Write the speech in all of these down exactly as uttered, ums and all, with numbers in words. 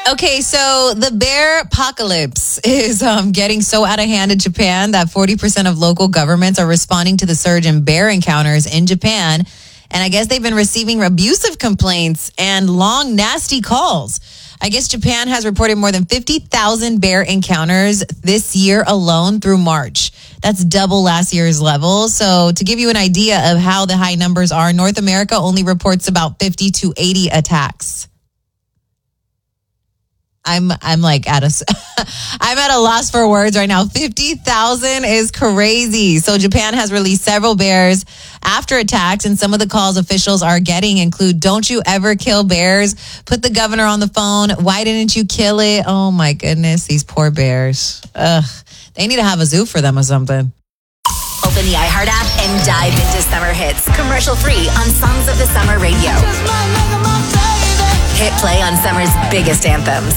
Okay, so the bear apocalypse is um, getting so out of hand in Japan that forty percent of local governments are responding to the surge in bear encounters in Japan. And I guess they've been receiving abusive complaints and long, nasty calls. I guess Japan has reported more than fifty thousand bear encounters this year alone through March. That's double last year's level. So to give you an idea of how the high numbers are, North America only reports about fifty to eighty attacks. I'm I'm like at a I'm at a loss for words right now. fifty thousand is crazy. So Japan has released several bears after attacks, and some of the calls officials are getting include, don't you ever kill bears? Put the governor on the phone. Why didn't you kill it? Oh my goodness, these poor bears. Ugh, they need to have a zoo for them or something. Open the iHeart app and dive into summer hits, commercial free on Songs of the Summer radio. Hit play on summer's biggest anthems.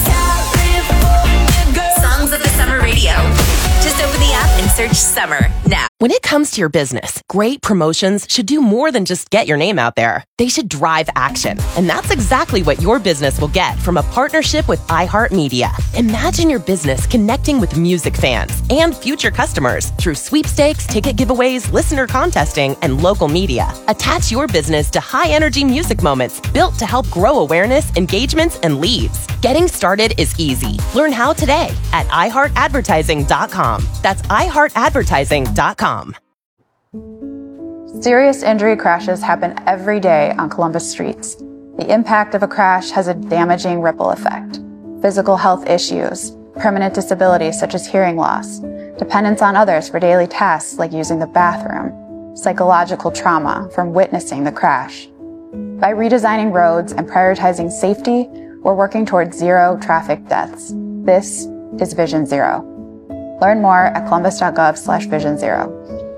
Songs of the Summer radio. Just open the app and search Summer now. When it comes to your business, great promotions should do more than just get your name out there. They should drive action. And that's exactly what your business will get from a partnership with iHeartMedia. Imagine your business connecting with music fans and future customers through sweepstakes, ticket giveaways, listener contesting, and local media. Attach your business to high-energy music moments built to help grow awareness, engagements, and leads. Getting started is easy. Learn how today at i heart advertising dot com. That's i heart advertising dot com. Serious injury crashes happen every day on Columbus streets. The impact of a crash has a damaging ripple effect. Physical health issues, permanent disabilities such as hearing loss, dependence on others for daily tasks like using the bathroom, psychological trauma from witnessing the crash. By redesigning roads and prioritizing safety, we're working towards zero traffic deaths. This is Vision Zero. Learn more at columbus dot gov slash vision zero.